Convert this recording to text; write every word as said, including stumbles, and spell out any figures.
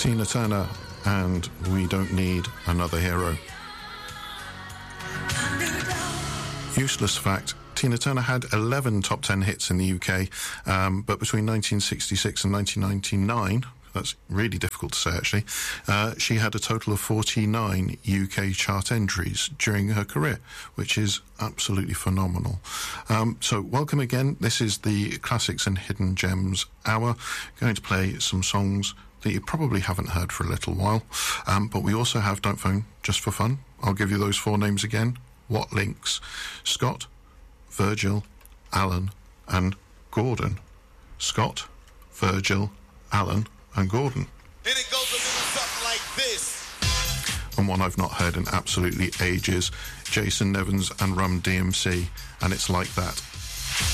Tina Turner and We Don't Need Another Hero. Useless fact, Tina Turner had eleven top ten hits in the U K, um, but between nineteen sixty-six and nineteen ninety-nine, that's really difficult to say actually, uh, she had a total of forty-nine U K chart entries during her career, which is absolutely phenomenal. Um, so welcome again. This is the Classics and Hidden Gems Hour. Going to play some songs that you probably haven't heard for a little while, um, but we also have Don't Phone Just for Fun. I'll give you those four names again. What Links? Scott, Virgil, Alan and Gordon. Scott, Virgil, Alan and Gordon. And it goes a little something like this. And one I've not heard in absolutely ages, Jason Nevins and Rum D M C, and It's Like That.